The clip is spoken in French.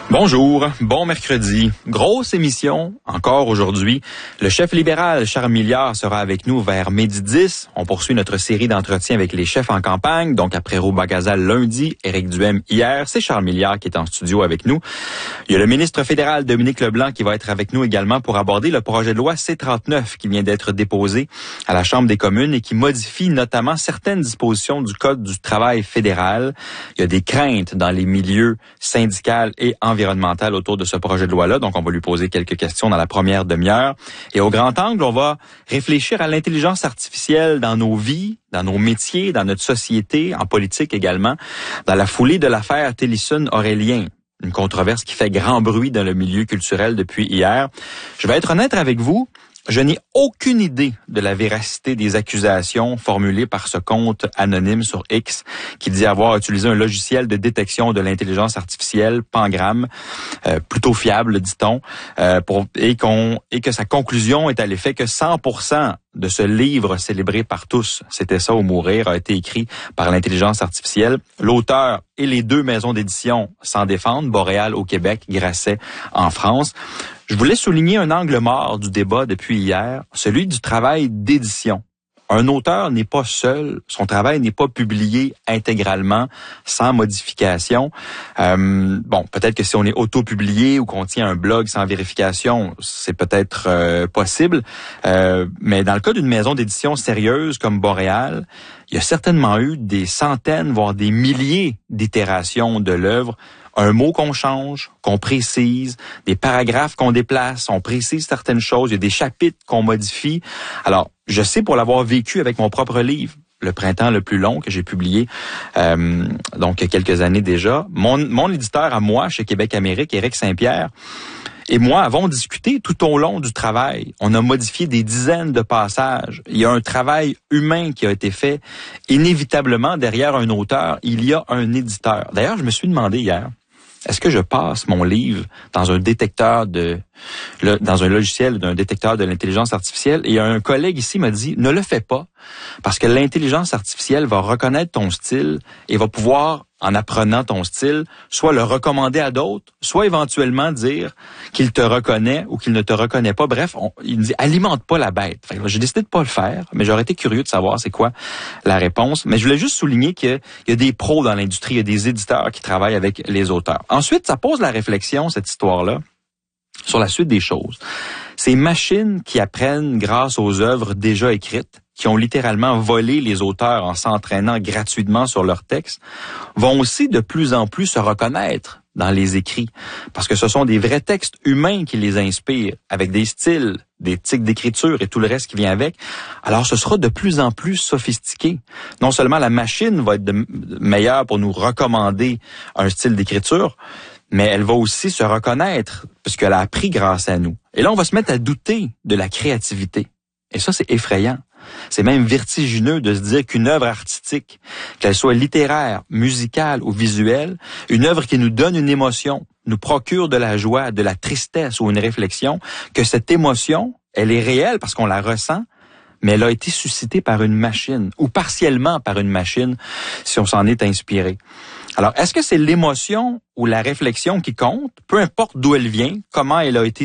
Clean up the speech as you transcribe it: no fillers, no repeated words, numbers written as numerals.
Bonjour, bon mercredi. Grosse émission, encore aujourd'hui. Le chef libéral Charles Milliard sera avec nous vers midi 10. On poursuit notre série d'entretiens avec les chefs en campagne. Donc après Rouba Gazal lundi, Éric Duhem hier, c'est Charles Milliard qui est en studio avec nous. Il y a le ministre fédéral Dominique Leblanc qui va être avec nous également pour aborder le projet de loi C-39 qui vient d'être déposé à la Chambre des communes et qui modifie notamment certaines dispositions du Code du travail fédéral. Il y a des craintes dans les milieux syndicaux et environnementale autour de ce projet de loi-là. Donc, on va lui poser quelques questions dans la première demi-heure. Et au grand angle, on va réfléchir à l'intelligence artificielle dans nos vies, dans nos métiers, dans notre société, en politique également, dans la foulée de l'affaire Tillerson-Aurélien. Une controverse qui fait grand bruit dans le milieu culturel depuis hier. Je vais être honnête avec vous. Je n'ai aucune idée de la véracité des accusations formulées par ce compte anonyme sur X qui dit avoir utilisé un logiciel de détection de l'intelligence artificielle, Pangram, plutôt fiable, dit-on, et que sa conclusion est à l'effet que 100% de ce livre célébré par tous, c'était ça ou mourir, a été écrit par l'intelligence artificielle. L'auteur et les deux maisons d'édition s'en défendent, Boréal au Québec, Grasset en France. Je voulais souligner un angle mort du débat depuis hier, celui du travail d'édition. Un auteur n'est pas seul, son travail n'est pas publié intégralement, sans modification. Peut-être que si on est auto-publié ou qu'on tient un blog sans vérification, c'est peut-être possible. Mais dans le cas d'une maison d'édition sérieuse comme Boréal, il y a certainement eu des centaines, voire des milliers d'itérations de l'œuvre. Un mot qu'on change, qu'on précise, des paragraphes qu'on déplace, on précise certaines choses, il y a des chapitres qu'on modifie. Alors, je sais pour l'avoir vécu avec mon propre livre, Le printemps le plus long, que j'ai publié donc il y a quelques années déjà. Mon éditeur à moi, chez Québec Amérique, Éric Saint-Pierre, et moi avons discuté tout au long du travail. On a modifié des dizaines de passages. Il y a un travail humain qui a été fait. Inévitablement, derrière un auteur, il y a un éditeur. D'ailleurs, je me suis demandé hier, est-ce que je passe mon livre dans un détecteur dans un logiciel d'un détecteur de l'intelligence artificielle? Et un collègue ici m'a dit, ne le fais pas, parce que l'intelligence artificielle va reconnaître ton style et va pouvoir, en apprenant ton style, soit le recommander à d'autres, soit éventuellement dire qu'il te reconnaît ou qu'il ne te reconnaît pas. Bref, il me dit, alimente pas la bête. J'ai décidé de pas le faire, mais j'aurais été curieux de savoir c'est quoi la réponse. Mais je voulais juste souligner qu'il y a des pros dans l'industrie, il y a des éditeurs qui travaillent avec les auteurs. Ensuite, ça pose la réflexion, cette histoire-là, sur la suite des choses. Ces machines qui apprennent grâce aux œuvres déjà écrites, qui ont littéralement volé les auteurs en s'entraînant gratuitement sur leurs textes, vont aussi de plus en plus se reconnaître dans les écrits. Parce que ce sont des vrais textes humains qui les inspirent, avec des styles, des tics d'écriture et tout le reste qui vient avec. Alors ce sera de plus en plus sophistiqué. Non seulement la machine va être meilleure pour nous recommander un style d'écriture, mais elle va aussi se reconnaître, puisqu'elle a appris grâce à nous. Et là, on va se mettre à douter de la créativité. Et ça, c'est effrayant. C'est même vertigineux de se dire qu'une œuvre artistique, qu'elle soit littéraire, musicale ou visuelle, une œuvre qui nous donne une émotion, nous procure de la joie, de la tristesse ou une réflexion, que cette émotion, elle est réelle parce qu'on la ressent, mais elle a été suscitée par une machine, ou partiellement par une machine, si on s'en est inspiré. Alors, est-ce que c'est l'émotion ou la réflexion qui compte, peu importe d'où elle vient, comment elle a été